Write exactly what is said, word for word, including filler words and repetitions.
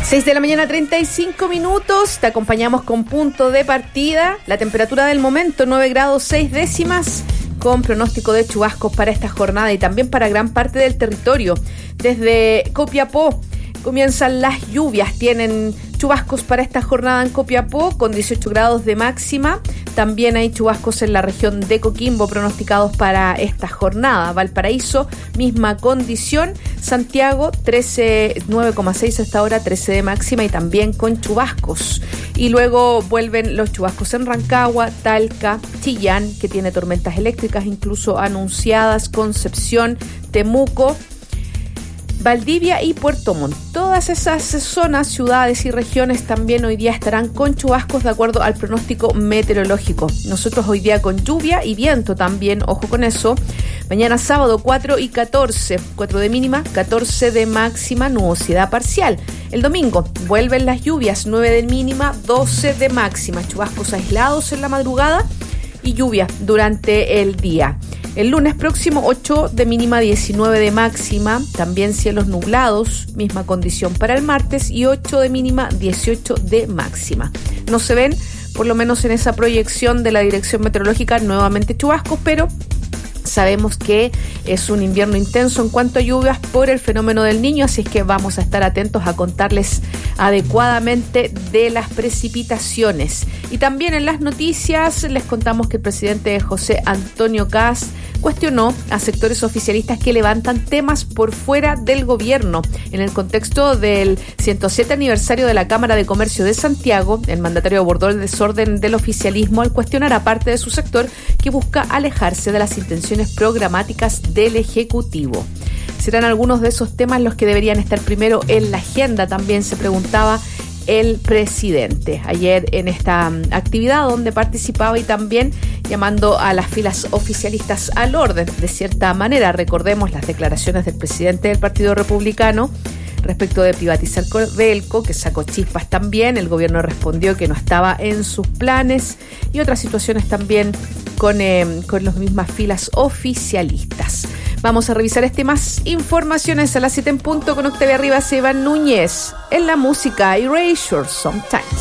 seis de la mañana, treinta y cinco minutos. Te acompañamos con punto de partida. La temperatura del momento, nueve grados seis décimas, con pronóstico de chubascos para esta jornada y también para gran parte del territorio. Desde Copiapó comienzan las lluvias. Tienen chubascos para esta jornada en Copiapó con dieciocho grados de máxima. También hay chubascos en la región de Coquimbo pronosticados para esta jornada. Valparaíso, misma condición. Santiago, trece, nueve coma seis hasta ahora, trece de máxima y también con chubascos. Y luego vuelven los chubascos en Rancagua, Talca, Chillán, que tiene tormentas eléctricas incluso anunciadas, Concepción, Temuco, Valdivia y Puerto Montt. Todas esas zonas, ciudades y regiones también hoy día estarán con chubascos de acuerdo al pronóstico meteorológico. Nosotros hoy día con lluvia y viento también, ojo con eso. Mañana sábado cuatro y catorce, cuatro de mínima, catorce de máxima, nubosidad parcial. El domingo vuelven las lluvias, nueve de mínima, doce de máxima, chubascos aislados en la madrugada y lluvia durante el día. El lunes próximo, ocho de mínima, diecinueve de máxima, también cielos nublados, misma condición para el martes, y ocho de mínima, dieciocho de máxima. No se ven, por lo menos en esa proyección de la Dirección Meteorológica, nuevamente chubascos, pero sabemos que es un invierno intenso en cuanto a lluvias por el fenómeno del Niño, así es que vamos a estar atentos a contarles adecuadamente de las precipitaciones. Y también en las noticias les contamos que el presidente José Antonio Kast cuestionó a sectores oficialistas que levantan temas por fuera del gobierno. En el contexto del ciento siete aniversario de la Cámara de Comercio de Santiago, el mandatario abordó el desorden del oficialismo al cuestionar a parte de su sector que busca alejarse de las intenciones programáticas del Ejecutivo. ¿Serán algunos de esos temas los que deberían estar primero en la agenda? También se preguntaba el presidente ayer en esta actividad donde participaba y también llamando a las filas oficialistas al orden de cierta manera. Recordemos las declaraciones del presidente del Partido Republicano respecto de privatizar Codelco, que sacó chispas también. El gobierno respondió que no estaba en sus planes y otras situaciones también con, eh, con las mismas filas oficialistas. Vamos a revisar este y más informaciones a las siete en punto con Octavia Rivas y Iván Núñez. En la música, Erasure Sometimes.